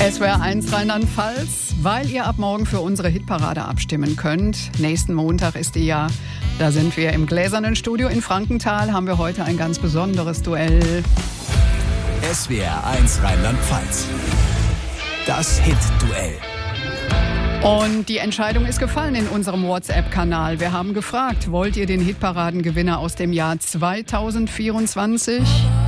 SWR 1 Rheinland-Pfalz, weil ihr ab morgen für unsere Hitparade abstimmen könnt. Nächsten Montag ist die ja. Da sind wir im Gläsernen Studio in Frankenthal, haben wir heute ein ganz besonderes Duell. SWR 1 Rheinland-Pfalz. Das Hit-Duell. Und die Entscheidung ist gefallen in unserem WhatsApp-Kanal. Wir haben gefragt, wollt ihr den Hitparadengewinner aus dem Jahr 2024?